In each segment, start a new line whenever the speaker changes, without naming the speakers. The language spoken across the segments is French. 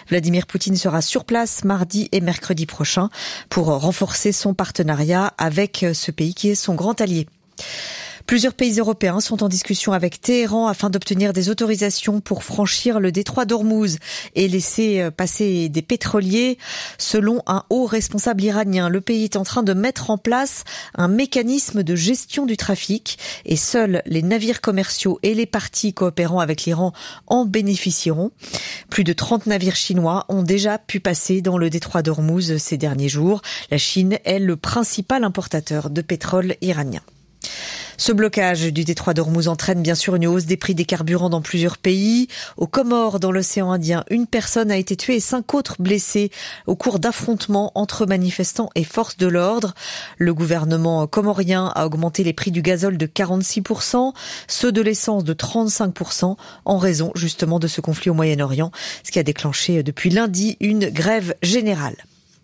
Vladimir Poutine sera sur place mardi et mercredi prochain pour renforcer son partenariat avec ce pays qui est son grand allié. Plusieurs pays européens sont en discussion avec Téhéran afin d'obtenir des autorisations pour franchir le détroit d'Ormuz et laisser passer des pétroliers. Selon un haut responsable iranien, le pays est en train de mettre en place un mécanisme de gestion du trafic et seuls les navires commerciaux et les parties coopérant avec l'Iran en bénéficieront. Plus de 30 navires chinois ont déjà pu passer dans le détroit d'Ormuz ces derniers jours. La Chine est le principal importateur de pétrole iranien. Ce blocage du détroit d'Ormuz entraîne bien sûr une hausse des prix des carburants dans plusieurs pays. Aux Comores, dans l'océan Indien, une personne a été tuée et 5 autres blessées au cours d'affrontements entre manifestants et forces de l'ordre. Le gouvernement comorien a augmenté les prix du gazole de 46%, ceux de l'essence de 35% en raison justement de ce conflit au Moyen-Orient, ce qui a déclenché depuis lundi une grève générale.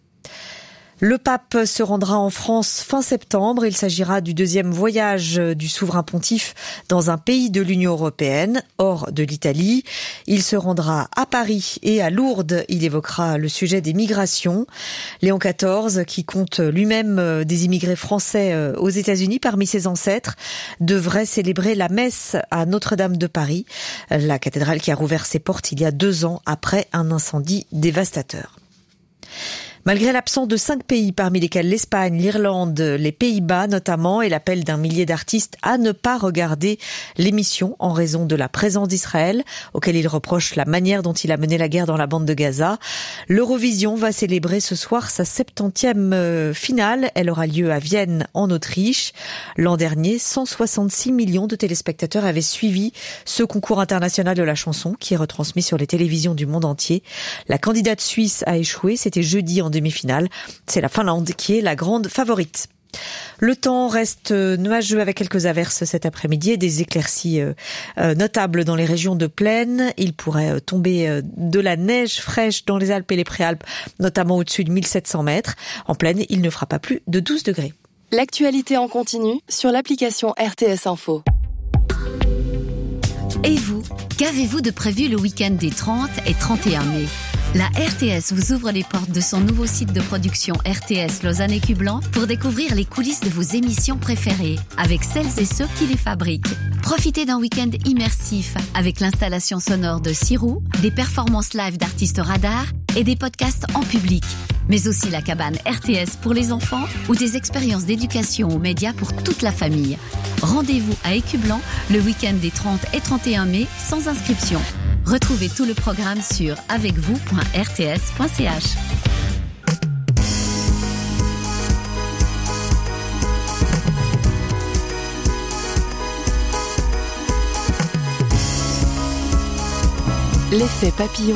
Le pape se rendra en France fin septembre. Il s'agira du deuxième voyage du souverain pontife dans un pays de l'Union européenne, hors de l'Italie. Il se rendra à Paris et à Lourdes. Il évoquera le sujet des migrations. Léon XIV, qui compte lui-même des immigrés français aux États-Unis parmi ses ancêtres, devrait célébrer la messe à Notre-Dame de Paris, la cathédrale qui a rouvert ses portes il y a 2 ans après un incendie dévastateur. Malgré l'absence de 5 pays, parmi lesquels l'Espagne, l'Irlande, les Pays-Bas notamment, et l'appel d'un millier d'artistes à ne pas regarder l'émission en raison de la présence d'Israël, auquel il reproche la manière dont il a mené la guerre dans la bande de Gaza, l'Eurovision va célébrer ce soir sa 70e finale. Elle aura lieu à Vienne, en Autriche. L'an dernier, 166 millions de téléspectateurs avaient suivi ce concours international de la chanson qui est retransmis sur les télévisions du monde entier. La candidate suisse a échoué, c'était jeudi en demi-finale. C'est la Finlande qui est la grande favorite. Le temps reste nuageux avec quelques averses cet après-midi et des éclaircies notables dans les régions de plaine. Il pourrait tomber de la neige fraîche dans les Alpes et les Préalpes, notamment au-dessus de 1700 mètres. En plaine, il ne fera pas plus de 12 degrés.
L'actualité en continu sur l'application RTS Info.
Et vous, qu'avez-vous de prévu le week-end des 30 et 31 mai ? La RTS vous ouvre les portes de son nouveau site de production RTS Lausanne et Cublan pour découvrir les coulisses de vos émissions préférées avec celles et ceux qui les fabriquent. Profitez d'un week-end immersif avec l'installation sonore de Sirou, des performances live d'artistes radars et des podcasts en public. Mais aussi la cabane RTS pour les enfants ou des expériences d'éducation aux médias pour toute la famille. Rendez-vous à Écublan le week-end des 30 et 31 mai sans inscription. Retrouvez tout le programme sur avecvous.rts.ch.
L'effet papillon.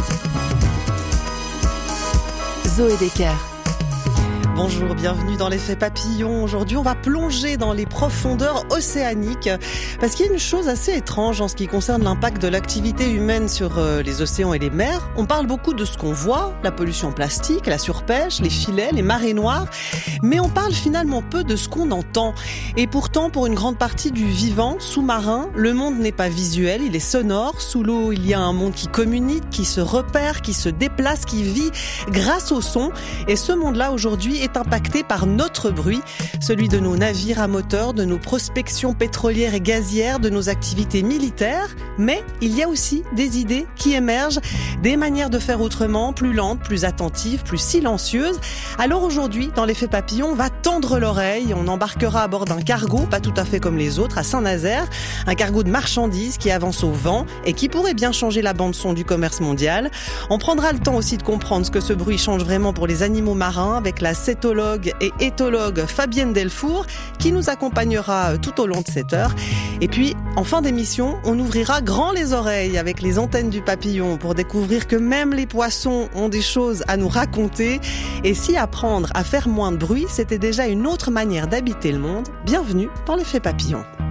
Zoé Decker.
Bonjour, bienvenue dans l'effet papillon. Aujourd'hui, on va plonger dans les profondeurs océaniques parce qu'il y a une chose assez étrange en ce qui concerne l'impact de l'activité humaine sur les océans et les mers. On parle beaucoup de ce qu'on voit, la pollution plastique, la surpêche, les filets, les marées noires, mais on parle finalement peu de ce qu'on entend. Et pourtant, pour une grande partie du vivant sous-marin, le monde n'est pas visuel, il est sonore. Sous l'eau, il y a un monde qui communique, qui se repère, qui se déplace, qui vit grâce au son. Et ce monde-là, aujourd'hui, est impacté par notre bruit, celui de nos navires à moteur, de nos prospections pétrolières et gazières, de nos activités militaires. Mais il y a aussi des idées qui émergent, des manières de faire autrement, plus lentes, plus attentives, plus silencieuses. Alors aujourd'hui, dans l'effet papillon, on va tendre l'oreille. On embarquera à bord d'un cargo, pas tout à fait comme les autres, à Saint-Nazaire. Un cargo de marchandises qui avance au vent et qui pourrait bien changer la bande-son du commerce mondial. On prendra le temps aussi de comprendre ce que ce bruit change vraiment pour les animaux marins avec la cétologue et éthologue Fabienne Delfour qui nous accompagnera tout au long de cette heure. Et puis, en fin d'émission, on ouvrira grand les oreilles avec les antennes du papillon pour découvrir que même les poissons ont des choses à nous raconter. Et si apprendre à faire moins de bruit, c'était déjà une autre manière d'habiter le monde, bienvenue dans l'effet papillon.